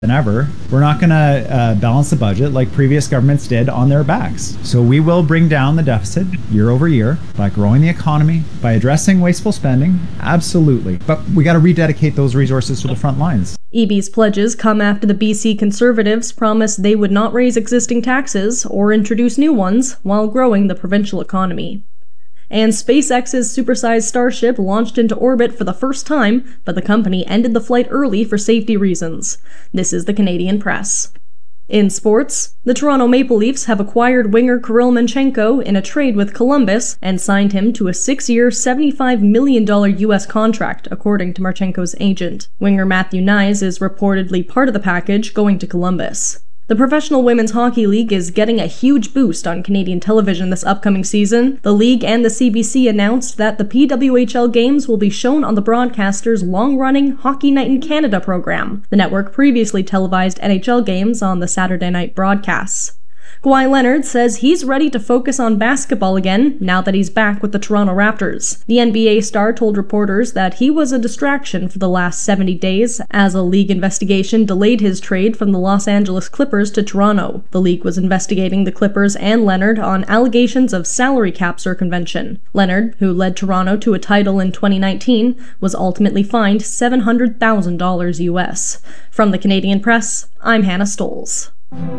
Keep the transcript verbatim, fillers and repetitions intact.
than ever. We're not going to uh, balance the budget like previous governments did on their backs. So we will bring down the deficit year over year by growing the economy, by addressing wasteful spending, absolutely. But we got to rededicate those resources to the front lines. Eby's pledges come after the B C Conservatives promised they would not raise existing taxes or introduce new ones while growing the provincial economy. And SpaceX's supersized Starship launched into orbit for the first time, but the company ended the flight early for safety reasons. This is the Canadian Press. In sports, the Toronto Maple Leafs have acquired winger Kirill Manchenko in a trade with Columbus and signed him to a six-year, seventy-five million dollars U S contract, according to Marchenko's agent. Winger Matthew Knies is reportedly part of the package going to Columbus. The Professional Women's Hockey League is getting a huge boost on Canadian television this upcoming season. The league and the C B C announced that the P W H L games will be shown on the broadcaster's long-running Hockey Night in Canada program. The network previously televised N H L games on the Saturday night broadcasts. Kawhi Leonard says he's ready to focus on basketball again now that he's back with the Toronto Raptors. The N B A star told reporters that he was a distraction for the last seventy days as a league investigation delayed his trade from the Los Angeles Clippers to Toronto. The league was investigating the Clippers and Leonard on allegations of salary cap circumvention. Leonard, who led Toronto to a title in twenty nineteen, was ultimately fined seven hundred thousand dollars U S. From the Canadian Press, I'm Hannah Stolz.